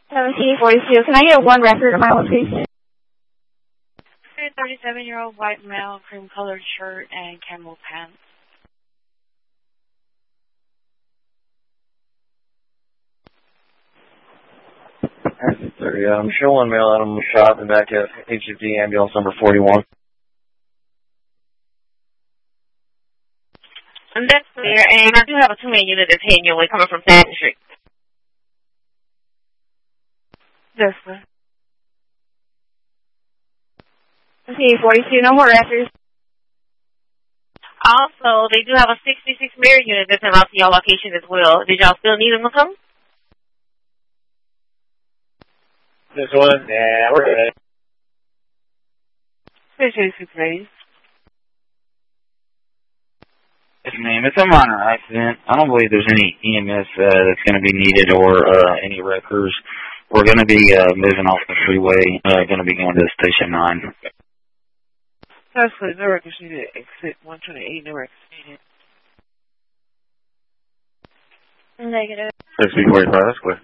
1742. Can I get one record of mile, please? 37-year-old white male, cream-colored shirt and camel pants. I'm showing male out of the shop and back at HFD ambulance number 41. And that's clear, and I do have a 2-man unit that's heading your way coming from 2nd Street. That's clear. 1742, no more records. Also, they do have a 66 Mary unit that's in out to your location as well. Did y'all still need them to come? This one? Yeah, we're good. 686, please. Yes, ma'am. It's a minor accident. I don't believe there's any EMS that's going to be needed or any wreckers. We're going to be moving off the freeway, going to be going to Station 9. That's clear. No records needed. Exit 128, no records needed. Negative. 645, that's clear.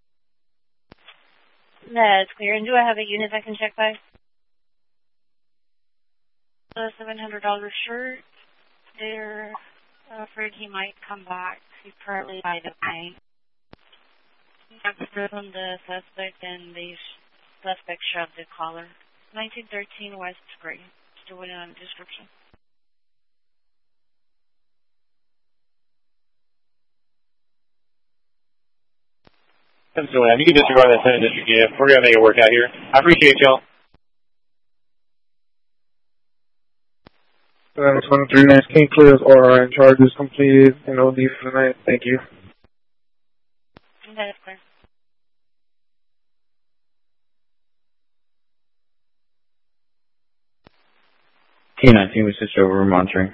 That's clear. And do I have a unit I can check by? The $700 shirt. They're afraid he might come back. He's currently by the bank. Officer on the suspect, and the suspect shoved the collar. 1913 West Spring. Still waiting on the description. You can disregard that sentence you give. We're going to make it work out here. I appreciate y'all. 23 King clears RI charges completed and OD for the night. Thank you. That is clear. K19 was just over monitoring.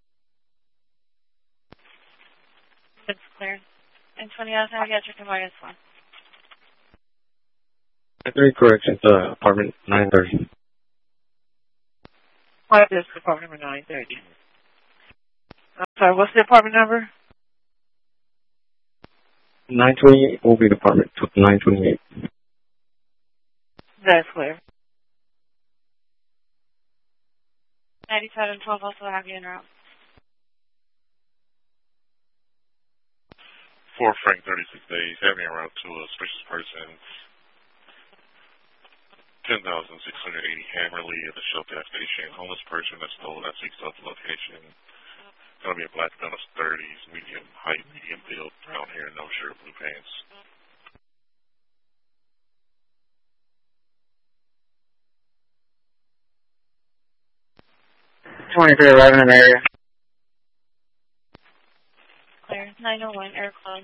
That's clear. And 20 hours now, I got your combined one. 3 corrections, apartment 930. What is apartment number 930? I'm sorry, what's the apartment number? 928 will be the apartment, 928. That's clear. 9712 also have you in route. 4 Frank 36 days, having en route to a suspicious person. 10,680 Hammerly at the Shell gas station. Homeless person that stole that 6 location. Gonna be a black man of 30s, medium height, medium build, brown hair, no shirt, blue pants. Right in an area. Clear. 901, air closed.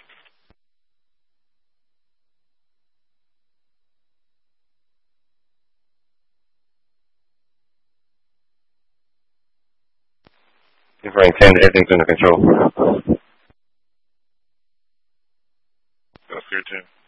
Frank 10, everything's under control. That's clear, 10.